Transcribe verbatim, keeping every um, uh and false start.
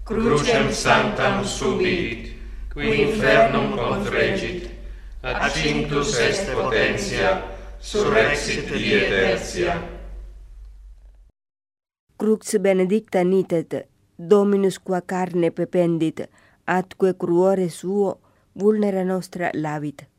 crucem sanctam subit, qui infernum confregit, accinctus est potentia, surrexit die tertia. Crux benedicta nitet, Dominus qua carne pependit, atque cruore suo vulnera nostra lavit.